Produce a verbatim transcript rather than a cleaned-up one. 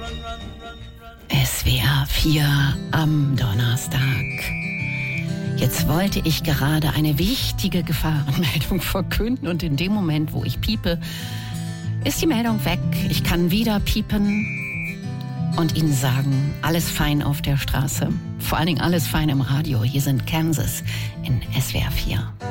S W R vier am Donnerstag. Jetzt wollte ich gerade eine wichtige Gefahrenmeldung verkünden und in dem Moment, wo ich piepe, ist die Meldung weg. Ich kann wieder piepen und Ihnen sagen, alles fein auf der Straße. Vor allen Dingen alles fein im Radio. Hier sind Kansas in S W R vier.